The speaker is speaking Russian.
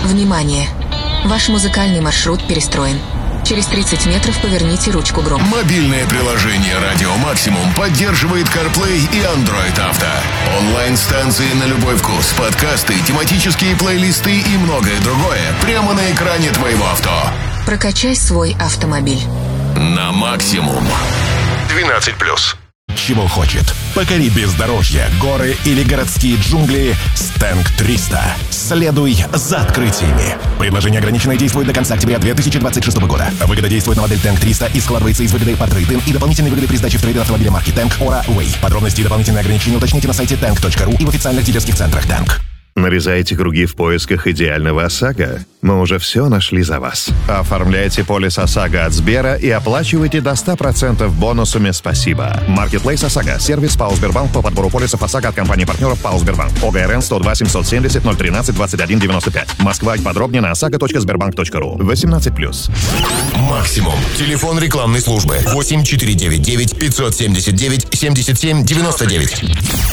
Внимание! Ваш музыкальный маршрут перестроен. Через 30 метров поверните ручку грома. Мобильное приложение «Радио Максимум» поддерживает CarPlay и Android Auto. Онлайн-станции на любой вкус, подкасты, тематические плейлисты и многое другое прямо на экране твоего авто. Прокачай свой автомобиль. На максимум. 12+. Чего хочет? Покори бездорожье, горы или городские джунгли с Tank 300. Следуй за открытиями. Предложение ограниченное действует до конца октября 2026 года. Выгода действует на модель Tank 300 и складывается из выгоды по трейд-ин и дополнительной выгоды при сдаче в трейд автомобиля марки Tank Ora Way. Подробности и дополнительные ограничения уточните на сайте tank.ru и в официальных дилерских центрах Tank. Нарезаете круги в поисках идеального ОСАГО? Мы уже все нашли за вас. Оформляйте полис ОСАГО от Сбера и оплачивайте до 100% бонусами «Спасибо». Marketplace ОСАГО. Сервис ПАО «Сбербанк» по подбору полисов ОСАГО от компании-партнеров ПАО «Сбербанк». ОГРН 102 770 013 21 95. Москва. Подробнее на osago.sberbank.ru. 18+. Максимум. Телефон рекламной службы 8 499 579 77 99.